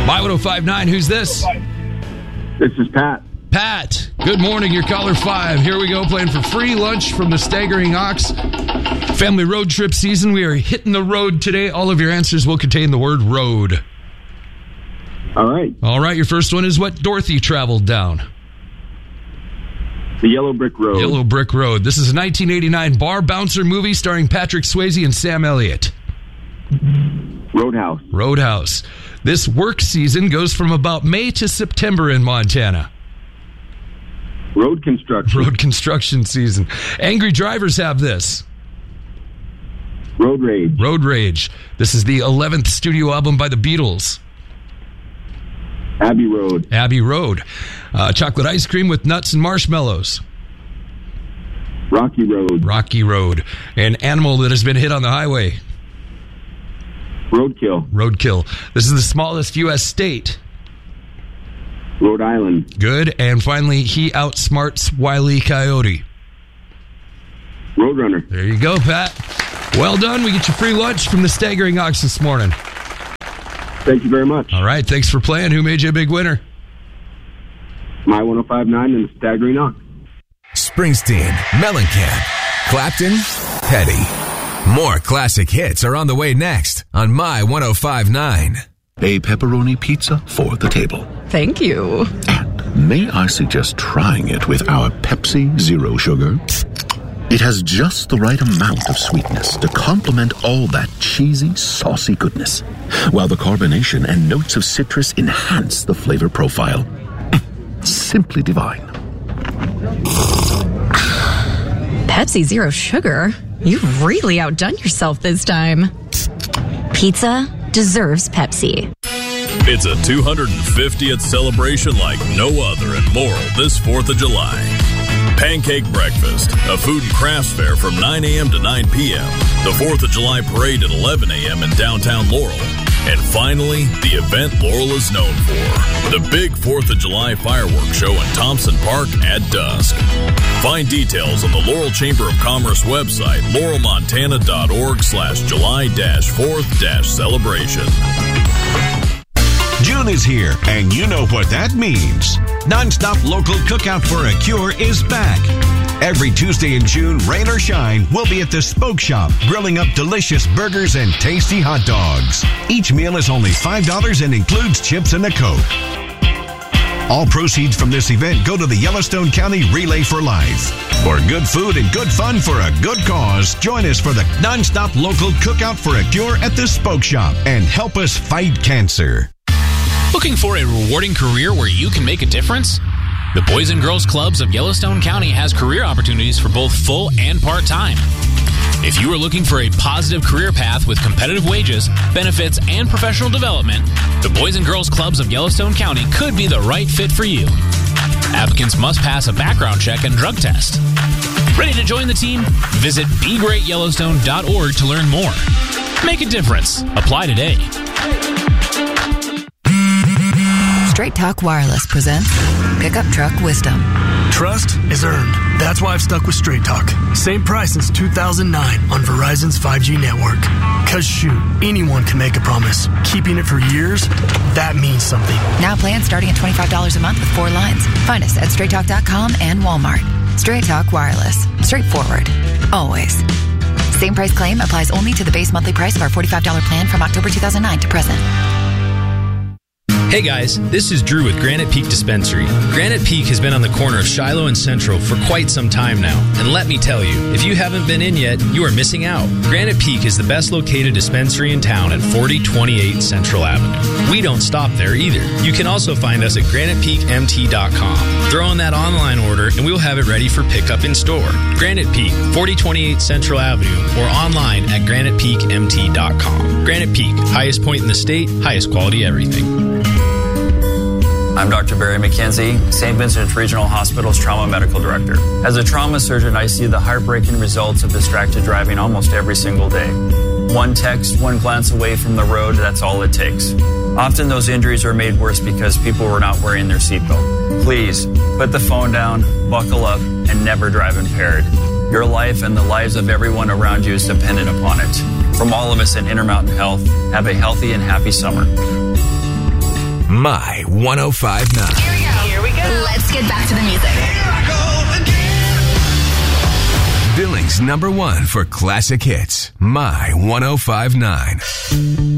My 105.9, who's this? This is Pat. Pat, good morning. You're caller 5. Here we go, playing for free lunch from the Staggering Ox. Family road trip season. We are hitting the road today. All of your answers will contain the word road. All right. All right, your first one is what Dorothy traveled down. The Yellow Brick Road. Yellow Brick Road. This is a 1989 bar bouncer movie starring Patrick Swayze and Sam Elliott. Roadhouse. Roadhouse. This work season goes from about May to September in Montana. Road construction. Road construction season. Angry drivers have this. Road Rage. Road Rage. This is the 11th studio album by the Beatles. Abbey Road. Abbey Road. Chocolate ice cream with nuts and marshmallows. Rocky Road. Rocky Road. An animal that has been hit on the highway. Roadkill. Roadkill. This is the smallest U.S. state. Rhode Island. Good. And finally, he outsmarts Wile E. Coyote. Roadrunner. There you go, Pat. Well done. We get you free lunch from the Staggering Ox this morning. Thank you very much. All right. Thanks for playing. Who made you a big winner? My 105.9 and the Staggering Ox. Springsteen, Mellencamp, Clapton, Petty. More classic hits are on the way next on My 105.9. A pepperoni pizza for the table. Thank you. And may I suggest trying it with our Pepsi Zero Sugar? It has just the right amount of sweetness to complement all that cheesy, saucy goodness, while the carbonation and notes of citrus enhance the flavor profile. Simply divine. Pepsi Zero Sugar? You've really outdone yourself this time. Pizza deserves Pepsi. It's a 250th celebration like no other in Laurel this 4th of July. Pancake Breakfast, a food and crafts fair from 9 a.m. to 9 p.m. The 4th of July parade at 11 a.m. in downtown Laurel. And finally, the event Laurel is known for, the big 4th of July fireworks show in Thompson Park at dusk. Find details on the Laurel Chamber of Commerce website, laurelmontana.org/July-4th-celebration. June is here, and you know what that means. Nonstop Local Cookout for a Cure is back. Every Tuesday in June, rain or shine, we'll be at the Spoke Shop, grilling up delicious burgers and tasty hot dogs. Each meal is only $5 and includes chips and a Coke. All proceeds from this event go to the Yellowstone County Relay for Life. For good food and good fun for a good cause, join us for the Nonstop Local Cookout for a Cure at the Spoke Shop and help us fight cancer. Looking for a rewarding career where you can make a difference? The Boys and Girls Clubs of Yellowstone County has career opportunities for both full and part-time. If you are looking for a positive career path with competitive wages, benefits, and professional development, the Boys and Girls Clubs of Yellowstone County could be the right fit for you. Applicants must pass a background check and drug test. Ready to join the team? Visit BeGreatYellowstone.org to learn more. Make a difference. Apply today. Straight Talk Wireless presents Pickup Truck Wisdom. Trust is earned. That's why I've stuck with Straight Talk. Same price since 2009 on Verizon's 5G network. Cause shoot, anyone can make a promise. Keeping it for years, that means something. Now plans starting at $25 a month with 4 lines. Find us at StraightTalk.com and Walmart. Straight Talk Wireless. Straightforward. Always. Same price claim applies only to the base monthly price of our $45 plan from October 2009 to present. Hey guys, this is Drew with Granite Peak Dispensary. Granite Peak has been on the corner of Shiloh and Central for quite some time now. And let me tell you, if you haven't been in yet, you are missing out. Granite Peak is the best located dispensary in town at 4028 Central Avenue. We don't stop there either. You can also find us at GranitePeakMT.com. Throw in that online order and we'll have it ready for pickup in store. Granite Peak, 4028 Central Avenue, or online at GranitePeakMT.com. Granite Peak, highest point in the state, highest quality everything. I'm Dr. Barry McKenzie, St. Vincent's Regional Hospital's Trauma Medical Director. As a trauma surgeon, I see the heartbreaking results of distracted driving almost every single day. One text, one glance away from the road, that's all it takes. Often those injuries are made worse because people were not wearing their seatbelt. Please, put the phone down, buckle up, and never drive impaired. Your life and the lives of everyone around you is dependent upon it. From all of us at Intermountain Health, have a healthy and happy summer. My 105.9. Here we go. Let's get back to the music. Billings #1 for classic hits. My 105.9.